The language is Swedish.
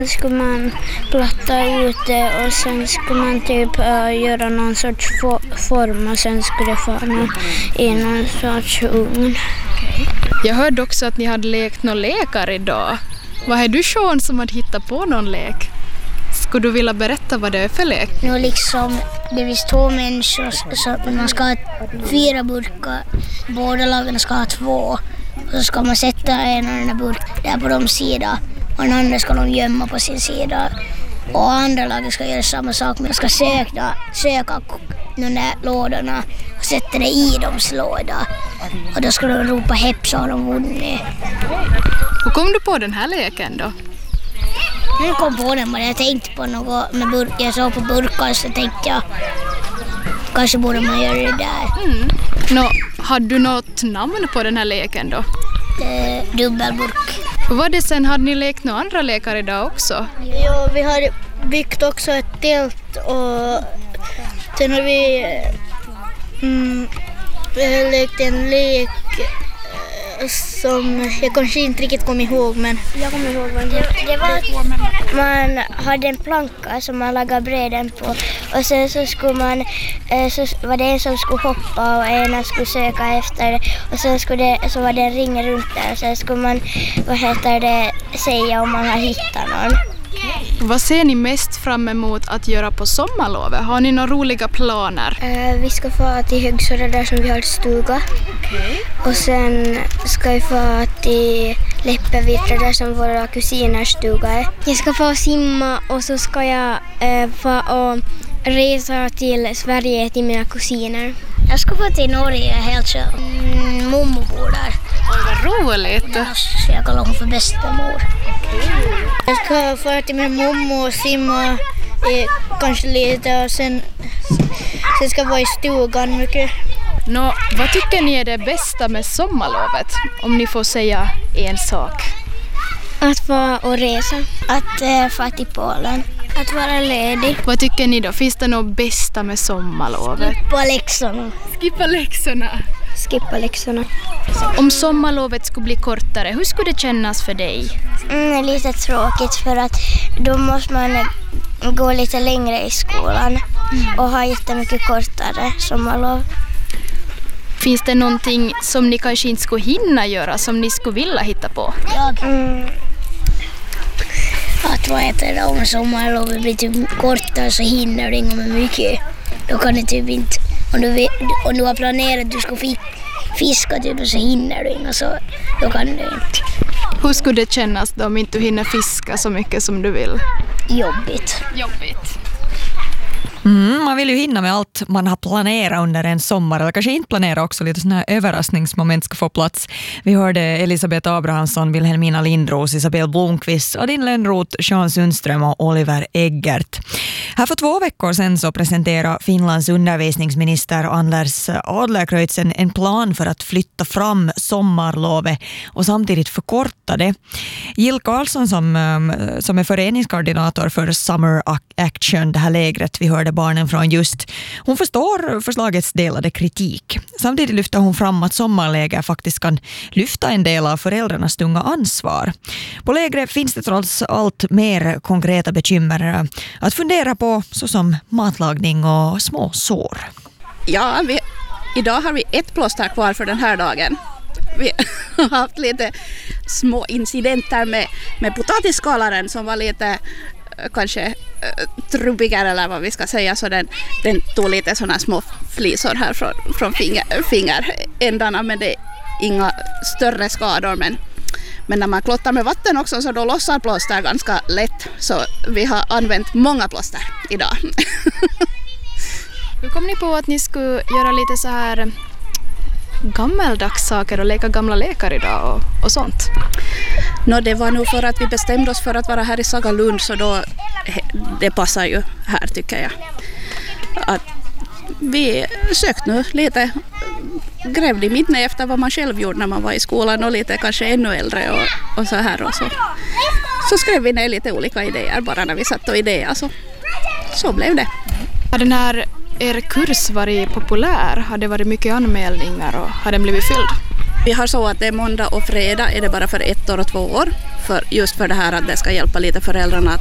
Skulle man platta ut det och sen skulle man typ göra någon sorts form och sen skulle det fara i någon sorts ugn. Jag hörde också att ni hade lekt några lekar idag. Vad är du Sean som hade hittat på någon lek? Skulle du vilja berätta vad det är för lek? Nu liksom, det finns 2 människor så man ska ha 4 burkar. Båda lagen ska ha 2. Och så ska man sätta en av den här burken där på de sidan. Och den andra ska de gömma på sin sida. Och andra laget ska göra samma sak. Man ska söka de där lådorna och sätta det i deras låda. Och då ska de ropa hepp så har de vunnit. Hur kom du på den här leken då? Jag kom på den, men jag tänkte på något med burk. Jag såg på burkar så tänkte jag kanske borde man göra det där. Hade du något namn på den här leken då? Dubbelburk. Och vad det sen, hade ni lekt några andra lekar idag också? Ja, vi har byggt också ett tält och sen har vi lekt en lek som jag kanske inte riktigt kommer ihåg, men jag kommer ihåg vad det var. Man hade en planka som man lagade bräden på och sen så skulle man så var det en som skulle hoppa och en skulle söka efter det och sen så var det en ring runt där och sen skulle man säga om man har hittat någon. Vad ser ni mest fram emot att göra på sommarlovet? Har ni några roliga planer? Vi ska få till Högsöra där som vi har stuga. Och sen ska vi få till Leppävirta där som våra kusiners stuga är. Jag ska få simma och så ska jag få resa till Sverige till mina kusiner. Jag ska få till Norge helt så. Mommo bor där. Vad roligt! Så jag kallar hon för bästamor. Jag ska få till min mommo och simma kanske lite och sen ska jag vara i stugan mycket. Vad tycker ni är det bästa med sommarlovet? Om ni får säga en sak. Att få och resa. Att få till Polen. Att vara ledig. Vad tycker ni då? Finns det något bästa med sommarlovet? Skippa läxorna. Om sommarlovet skulle bli kortare, hur skulle det kännas för dig? Lite tråkigt för att då måste man gå lite längre i skolan och ha jättemycket kortare sommarlov. Finns det någonting som ni kanske inte skulle hinna göra som ni skulle vilja hitta på? Om sommarlovet blir typ kortare så hinner du inte med mycket. Då kan du typ inte, om du har planerat att du ska fiska typ, så hinner du inte, så då kan du inte. Hur skulle det kännas då om inte du hinner fiska så mycket som du vill? Jobbigt. Man vill ju hinna med allt man har planerat under en sommar, eller kanske inte planera också, lite sådana här överraskningsmoment ska få plats. Vi hörde Elisabeth Abrahamsson, Wilhelmina Lindros, Isabel Blomqvist, Adin Lönnroth, Sean Sundström och Oliver Eggert. Här för 2 veckor sedan så presenterade Finlands undervisningsminister Anders Adlercreutz en plan för att flytta fram sommarlovet och samtidigt förkorta det. Jill Karlsson som är föreningskoordinator för Summer Action, det här lägret vi hörde barnen från just, hon förstår förslagets delade kritik. Samtidigt lyfter hon fram att sommarläger faktiskt kan lyfta en del av föräldrarnas tunga ansvar. På lägret finns det trots allt mer konkreta bekymmer att fundera på, såsom matlagning och små sår. Ja, idag har vi 1 plåster kvar för den här dagen. Vi har haft lite små incidenter med potatisskalaren som var lite kanske trubbigare eller vad vi ska säga, så den tog lite sådana små flisor här från fingerändarna, men det är inga större skador, men när man klottar med vatten också så då lossar plåster ganska lätt, så vi har använt många plåster idag. Hur kom ni på att ni skulle göra lite så här gammaldags saker och leka gamla lekar idag och sånt? Det var nog för att vi bestämde oss för att vara här i Sagalund, så då det passar ju här tycker jag. Att vi sökte nu lite, grävde i minne efter vad man själv gjorde när man var i skolan och lite kanske ännu äldre och så här, och så skrev vi ner lite olika idéer bara när vi satt och idéer, så blev det. Den här er kurs varit populär? Har det varit mycket anmälningar och har den blivit fylld? Vi har så att det är måndag och fredag är det bara för 1 år och 2 år. Just för det här att det ska hjälpa lite föräldrarna